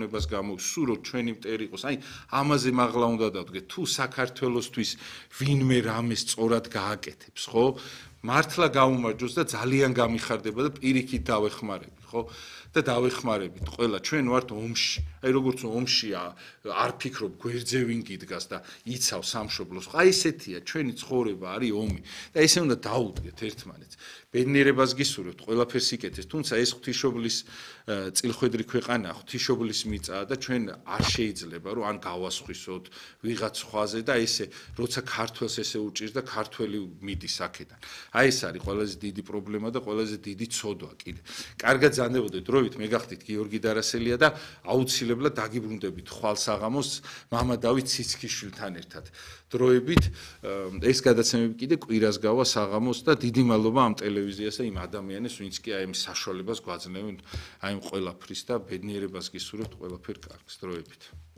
ხელოვნებას გამოვსუროთ ჩვენი მტერი იყოს. აი ამაზე მაღლა უნდა დავდგეთ. თუ საქართველოსთვის ვინმე რამეს სწორად გააკეთებს, ხო? მართლა გაუმარჯოს და ძალიან გამიხარდება და პირიქით დავეხმარებით, ხო? და დავეხმარებით ყველა ჩვენ ვართ ომში. აი როგორც ომშია არ ფიქრობ გვერდზე ვინ გიდგას და იცავს სამშობლოს. აი ესეთია ჩვენი ცხოვრება არის ომი და ესე უნდა დაუდგეთ ერთმანეთს. ბედნიერებას გისურვებთ, ყველაფერს იკეთეს, თუმცა ეს ღვთისმშობლის წილხვედრი ქვეყანა, ღვთისმშობლის მიწაა და ჩვენ არ შეიძლება რომ ან გავასხვისოთ ვიღაც სხვაზე და ესე როცა ქართველს ესე უჭირს და ქართველი მიდის აქედან. აი ეს არის ყველაზე დიდი პრობლემა და ყველაზე დიდი ცოდვა კიდე. კარგად ზანდებოდეთ დროებით მე გახდით გიორგი დარასელია და აუცილებლად დაგიბრუნდებით ხვალ საღამოს მამა დავით ციცქიშვილთან ერთად. დროებით ეს გადაცემები კიდე კვირას გავა საღამოს და დიდი მადლობა ამ ტელევიზიას და იმ ადამიანებს ვინც კი აი ამ საშუალებას გვაძლევენ აი ამ ყველაფრის და ბედნიერებას გისურვებთ ყველაფერ კარგს დროებით.